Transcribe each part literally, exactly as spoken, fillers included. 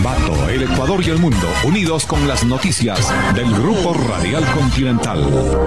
Ambato, el Ecuador y el mundo, unidos con las noticias del Grupo Radial Continental.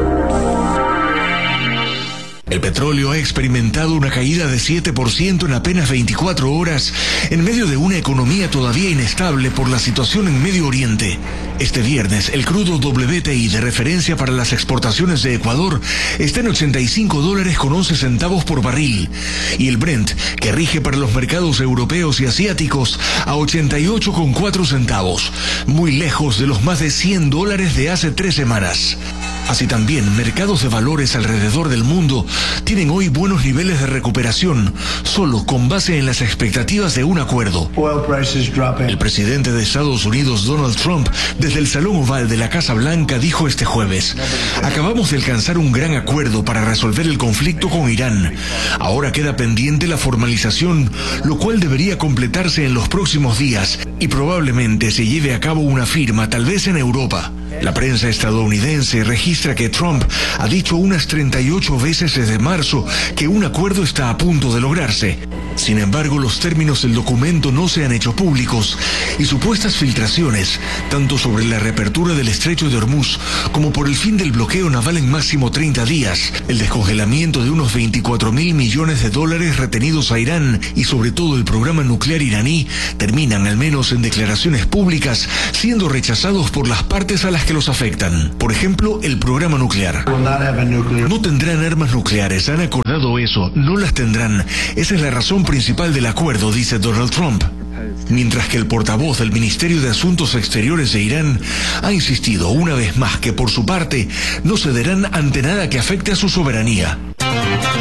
El petróleo ha experimentado una caída de siete por ciento en apenas veinticuatro horas, en medio de una economía todavía inestable por la situación en Medio Oriente. Este viernes, el crudo W T I de referencia para las exportaciones de Ecuador está en ochenta y cinco dólares con once centavos por barril, y el Brent, que rige para los mercados europeos y asiáticos, a ochenta y ocho con cuatro centavos, muy lejos de los más de cien dólares de hace tres semanas. Así también, mercados de valores alrededor del mundo tienen hoy buenos niveles de recuperación, solo con base en las expectativas de un acuerdo. El presidente de Estados Unidos, Donald Trump, desde el Salón Oval de la Casa Blanca, dijo este jueves: acabamos de alcanzar un gran acuerdo para resolver el conflicto con Irán. Ahora queda pendiente la formalización, lo cual debería completarse en los próximos días y probablemente se lleve a cabo una firma, tal vez en Europa. La prensa estadounidense registra que Trump ha dicho unas treinta y ocho veces desde marzo que un acuerdo está a punto de lograrse. Sin embargo, los términos del documento no se han hecho públicos y supuestas filtraciones, tanto sobre la reapertura del estrecho de Hormuz como por el fin del bloqueo naval en máximo treinta días, el descongelamiento de unos veinticuatro mil millones de dólares retenidos a Irán y sobre todo el programa nuclear iraní, terminan al menos en declaraciones públicas siendo rechazados por las partes a las que los afectan. Por ejemplo, el programa nuclear. No tendrán armas nucleares, han acordado eso, no las tendrán. Esa es la razón principal del acuerdo, dice Donald Trump. Mientras que el portavoz del Ministerio de Asuntos Exteriores de Irán ha insistido una vez más que por su parte no cederán ante nada que afecte a su soberanía.